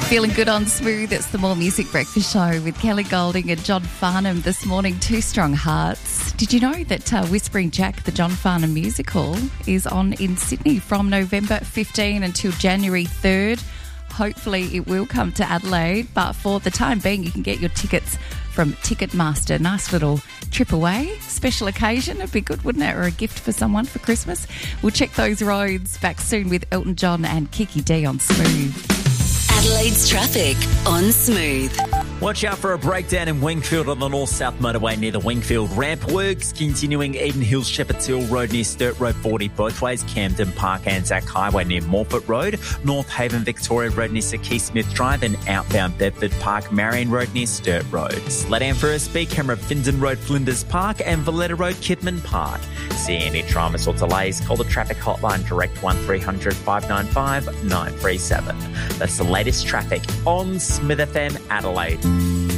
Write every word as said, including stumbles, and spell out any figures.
Feeling good on Smooth. It's the More Music Breakfast Show with Kelly Golding and John Farnham this morning. Two Strong Hearts. Did you know that uh, Whispering Jack, the John Farnham musical, is on in Sydney from November fifteenth until January third? Hopefully it will come to Adelaide, but for the time being you can get your tickets from Ticketmaster. Nice little trip away, special occasion. It'd be good, wouldn't it? Or a gift for someone for Christmas. We'll check those roads back soon with Elton John and Kiki D on Smooth. Adelaide's traffic on Smooth. Watch out for a breakdown in Wingfield on the north-south motorway near the Wingfield ramp. Works continuing Eden Hills, Shepherd's Hill Road near Sturt Road forty both ways. Camden Park, Anzac Highway near Morpeth Road. North Haven Victoria Road near Sir Keith Smith Drive and outbound Bedford Park, Marion Road near Sturt Road. Let down for a speed camera Findon Road, Flinders Park and Valletta Road, Kidman Park. See any dramas or delays, call the traffic hotline direct one three hundred five nine five nine three seven. That's the latest traffic on Smith F M Adelaide.